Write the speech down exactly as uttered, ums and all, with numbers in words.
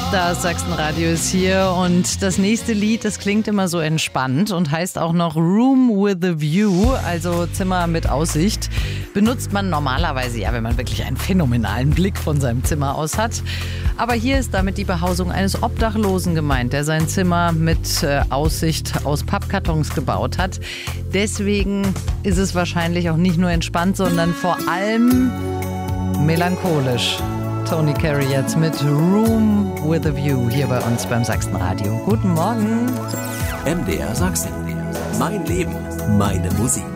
Stars Sachsenradio ist hier und das nächste Lied, das klingt immer so entspannt und heißt auch noch Room with a View, also Zimmer mit Aussicht. Benutzt man normalerweise ja, wenn man wirklich einen phänomenalen Blick von seinem Zimmer aus hat. Aber hier ist damit die Behausung eines Obdachlosen gemeint, der sein Zimmer mit äh, Aussicht aus Pappkartons gebaut hat. Deswegen ist es wahrscheinlich auch nicht nur entspannt, sondern vor allem melancholisch. Tony Carey jetzt mit Room with a View hier bei uns beim Sachsenradio. Guten Morgen. M D R Sachsen. Mein Leben, meine Musik.